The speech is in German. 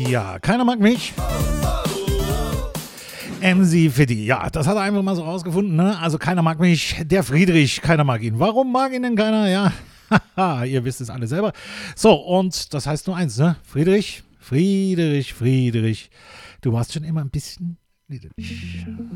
Ja, keiner mag mich. MC Fitti, ja, das hat er einfach mal so rausgefunden, ne? Also keiner mag mich, der Friedrich, keiner mag ihn. Warum mag ihn denn keiner? Ja, haha, ihr wisst es alle selber. So, und das heißt nur eins, ne? Friedrich, du warst schon immer ein bisschen liederlich.